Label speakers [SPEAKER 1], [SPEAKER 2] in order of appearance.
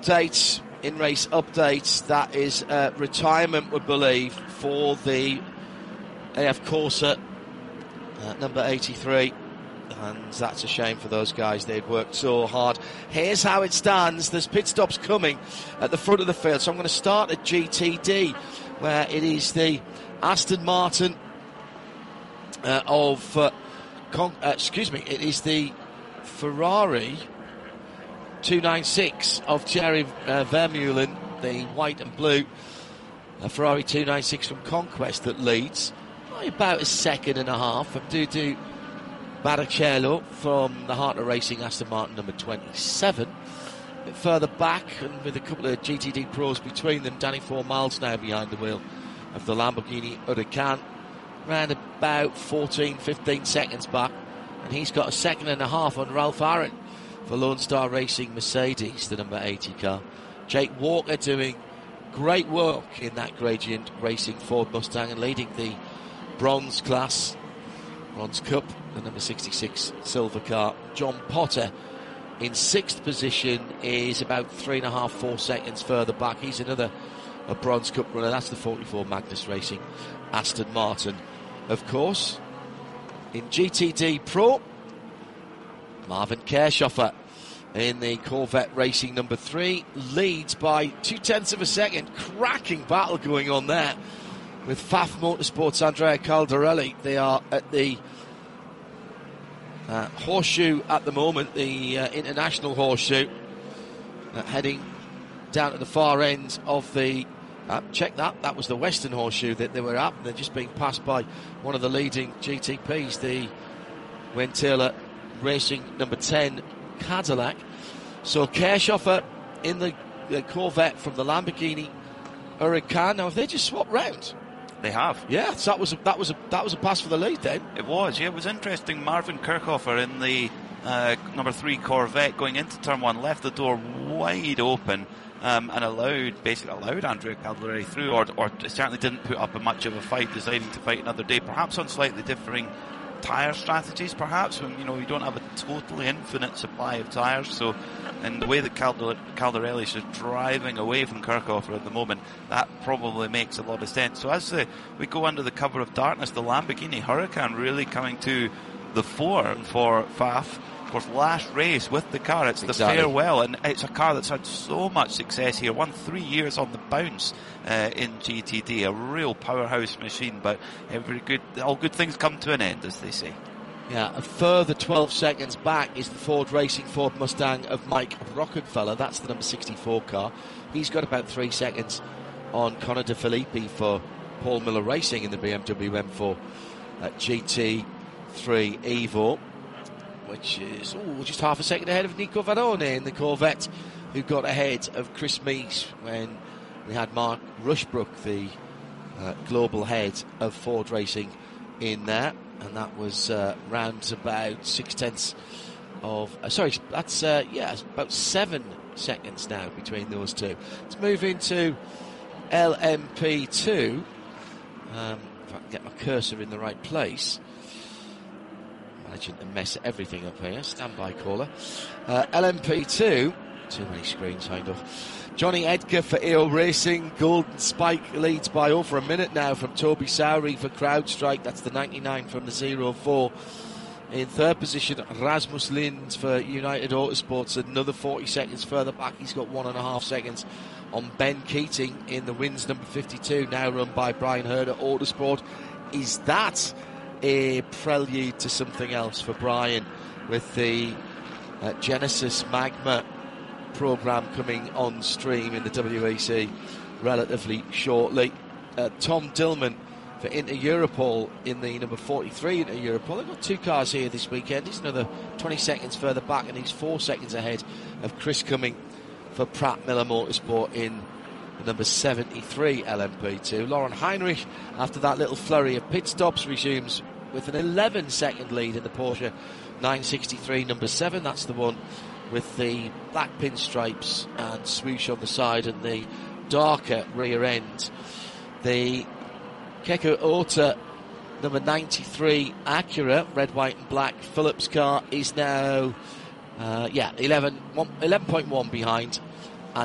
[SPEAKER 1] update, in-race update. That is retirement, we believe, for the AF Corsa number 83. And that's a shame for those guys. They'd worked so hard. Here's how it stands. There's pit stops coming at the front of the field. So I'm going to start at GTD, where it is the Aston Martin it is the Ferrari 296 of Thierry Vermeulen, the white and blue Ferrari 296 from Conquest that leads by about a second and a half from Dudu Barrichello from the Heart of Racing Aston Martin number 27. A bit further back, and with a couple of GTD pros between them, Danny 4 miles now behind the wheel of the Lamborghini Huracan, around about 14-15 seconds back, and he's got a second and a half on Ralph Aaron for Lone Star Racing Mercedes, the number 80 car. Jake Walker doing great work in that Gradient Racing Ford Mustang and leading the Bronze Class, Bronze Cup, the number 66 silver car. John Potter in 6th position is about 3.5-4 seconds further back. He's another Bronze Cup runner. That's the 44 Magnus Racing Aston Martin, of course. In GTD Pro, Marvin Kerschoffer in the Corvette Racing number 3 leads by 0.2 of a second. Cracking battle going on there with Pfaff Motorsports' Andrea Caldarelli. They are at the Horseshoe at the moment, the International Horseshoe, heading down to the far end of the check that was the Western Horseshoe that they were at. They're just being passed by one of the leading GTPs, the Wentela Racing number 10 Cadillac. So Kerschoffer in the Corvette from the Lamborghini Huracan. Now, have they just swapped round?
[SPEAKER 2] They have.
[SPEAKER 1] Yeah, so that was a pass for the lead then.
[SPEAKER 2] It was, yeah. It was interesting. Marvin Kerschoffer in the number 3 Corvette going into turn 1 left the door wide open and allowed Andrea Caldarelli through, or certainly didn't put up much of a fight, deciding to fight another day, perhaps on slightly differing tyre strategies, perhaps, when you don't have a totally infinite supply of tyres. So, and the way that Caldarelli is just driving away from Kerschoffer at the moment, that probably makes a lot of sense. So as we go under the cover of darkness, the Lamborghini Huracan really coming to the fore for Pfaff. Of course, last race with the car, it's the farewell, and it's a car that's had so much success here. Won 3 years on the bounce in GTD, a real powerhouse machine. But all good things come to an end, as they say.
[SPEAKER 1] Yeah, a further 12 seconds back is the Ford Racing Ford Mustang of Mike Rockenfeller. That's the number 64 car. He's got about 3 seconds on Connor De Filippi for Paul Miller Racing in the BMW M4 GT3 Evo, which is just half a second ahead of Nico Varone in the Corvette, who got ahead of Chris Mees when we had Mark Rushbrook, the global head of Ford Racing, in there. And that was round about 0.6 of... that's about 7 seconds now between those two. Let's move into LMP2. If I can get my cursor in the right place. Managing to mess everything up here. Standby caller. LMP2. Too many screens, kind of. Johnny Edgar for EO Racing. Golden Spike leads by over a minute now from Toby Sowry for CrowdStrike. That's the 99 from the 04. In 3rd position, Rasmus Lind for United Autosports. Another 40 seconds further back. He's got 1.5 seconds on Ben Keating in the wins number 52, now run by Brian Herder Autosport. Is that a prelude to something else for Brian with the Genesis Magma program coming on stream in the WEC relatively shortly? Tom Dillman for Inter Europol in the number 43 Inter Europol. They've got 2 cars here this weekend. He's another 20 seconds further back, and he's 4 seconds ahead of Chris Cumming for Pratt Miller Motorsport in the number 73 LMP2. Lauren Heinrich, after that little flurry of pit stops, resumes with an 11-second lead in the Porsche 963 number 7. That's the one with the black pinstripes and swoosh on the side and the darker rear end. The Keke Ota number 93 Acura, red, white and black Phillips car, is now 11.1 behind